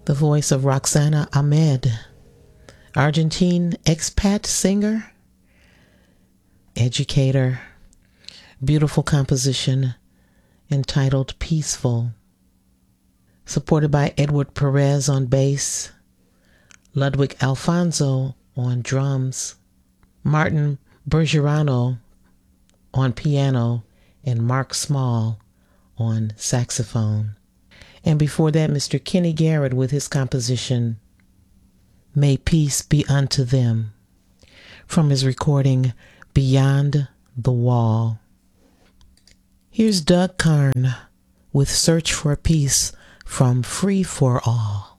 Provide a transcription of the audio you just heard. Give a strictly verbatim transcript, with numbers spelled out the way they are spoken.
The voice of Roxana Ahmed, Argentine expat singer, educator. Beautiful composition entitled Peaceful. Supported by Edward Perez on bass, Ludwig Alfonso on drums, Martin Bergerano on piano, and Mark Small on saxophone. And before that, Mister Kenny Garrett with his composition, May Peace Be Unto Them, from his recording Beyond the Wall. Here's Doug Karn with Search for Peace from Free for All.